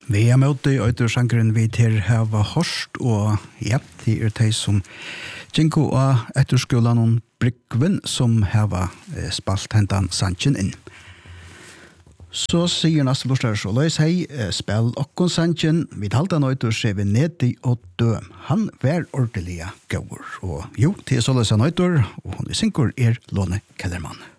Vi møte i øydersangeren vi til hava hørst, og ja, det de som Jinko og etterskolen og Brygven som hava spalt hentan sanchen inn. Så sier neste lortar så løys hei, spill okkon sanchen, vi talte han øyder se vi nedi og døm. Han var ordentlige gauer, og jo, til så løys han øyder, og hun i synkur Lone Kellermann.